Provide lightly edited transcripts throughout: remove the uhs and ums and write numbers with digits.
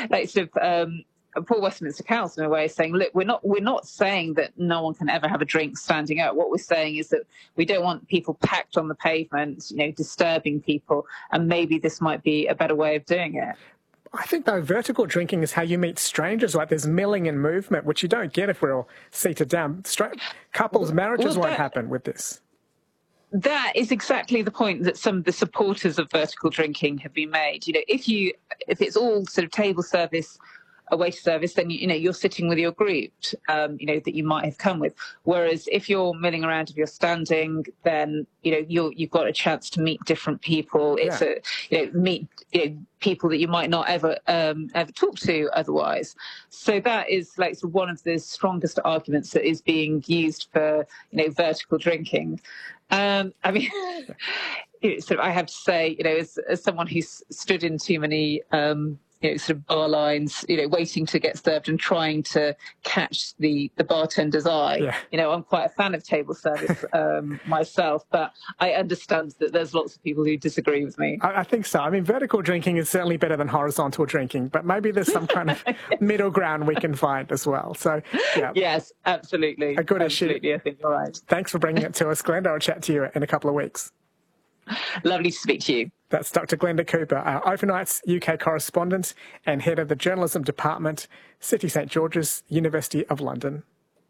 like sort of Paul Westminster Council in a way saying, look, we're not saying that no one can ever have a drink standing up. What we're saying is that we don't want people packed on the pavement, disturbing people, and maybe this might be a better way of doing it. I think, though, vertical drinking is how you meet strangers. Like, there's milling and movement, which you don't get if we're all seated down. Couples' marriages won't happen with this. That is exactly the point that some of the supporters of vertical drinking have been made. If it's all sort of table service, a waiter service, then you're sitting with your group, that you might have come with. Whereas if you're milling around, if you're standing, then you've got a chance to meet different people. It's meet people that you might not ever talk to otherwise. So that is like sort of one of the strongest arguments that is being used for vertical drinking. I mean, I have to say, as someone who's stood in too many sort of bar lines, waiting to get served and trying to catch the bartender's eye. Yeah. I'm quite a fan of table service myself, but I understand that there's lots of people who disagree with me. I think so. I mean, vertical drinking is certainly better than horizontal drinking, but maybe there's some kind of middle ground we can find as well. So, yeah. Yes, absolutely. A good issue. I think you're right. Thanks for bringing it to us, Glenda. I'll chat to you in a couple of weeks. Lovely to speak to you. That's Dr. Glenda Cooper, our Overnights UK correspondent and head of the Journalism Department, City St George's, University of London.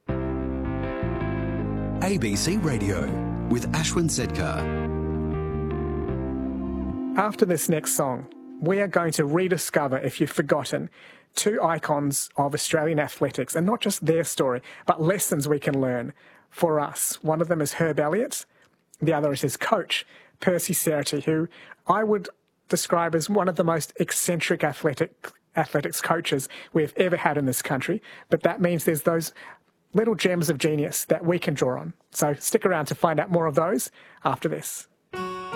ABC Radio with Ashwin Sedkar. After this next song, we are going to rediscover, if you've forgotten, two icons of Australian athletics, and not just their story, but lessons we can learn for us. One of them is Herb Elliott. The other is his coach, Percy Cerutty, who I would describe as one of the most eccentric athletics coaches we've ever had in this country. But that means there's those little gems of genius that we can draw on. So stick around to find out more of those after this.